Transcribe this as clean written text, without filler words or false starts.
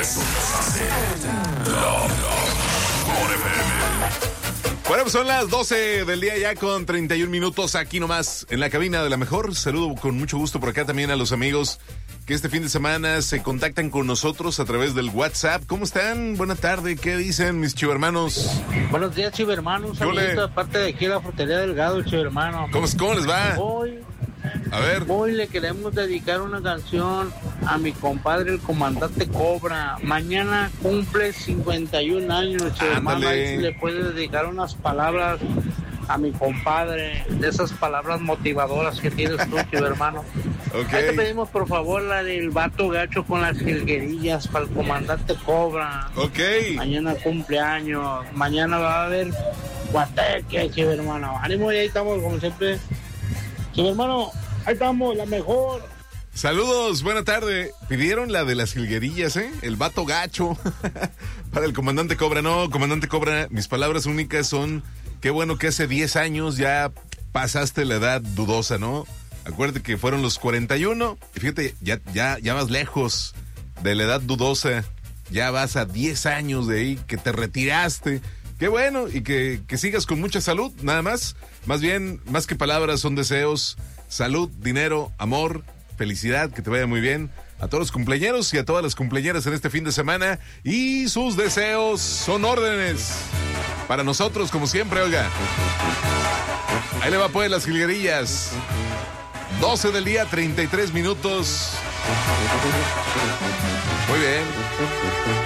Esto nos hace La Mejor FM. Bueno, pues son las 12 del día ya con 31 minutos aquí nomás en la cabina de La Mejor. Saludo con mucho gusto por acá también a los amigos que este fin de semana se contactan con nosotros a través del WhatsApp. ¿Cómo están? Buena tarde. ¿Qué dicen mis chivermanos? Buenos días, chivermanos. Un saludito de parte de aquí a la Frutería Delgado, chivermano. ¿Cómo les va? Hoy le queremos dedicar una canción a mi compadre, el comandante Cobra. Mañana cumple 51 años, chivermano. Ahí le puede dedicar unas palabras a mi compadre, de esas palabras motivadoras que tienes tú, chivermano. Okay. Ahí te pedimos, por favor, la del vato gacho con las jilguerillas para el comandante Cobra. Ok. Mañana cumpleaños. Mañana va a haber guateque, chivermano. Ánimo, y ahí estamos, como siempre. Chivermano, ahí estamos, La Mejor. Saludos, buena tarde. Pidieron la de las jilguerillas, el vato gacho. Para el comandante Cobra. No, comandante Cobra, mis palabras únicas son: qué bueno que hace 10 años ya pasaste la edad dudosa, ¿no? Acuérdate que fueron los 41 y fíjate, ya vas lejos de la edad dudosa. Ya vas a 10 años de ahí que te retiraste. Qué bueno, y que sigas con mucha salud, nada más. Más bien, más que palabras, son deseos. Salud, dinero, amor, felicidad, que te vaya muy bien. A todos los cumpleañeros y a todas las cumpleañeras en este fin de semana. Y sus deseos son órdenes para nosotros, como siempre, oiga. Ahí le va pues las jilguerillas. 12 del día, 33 minutos. Muy bien.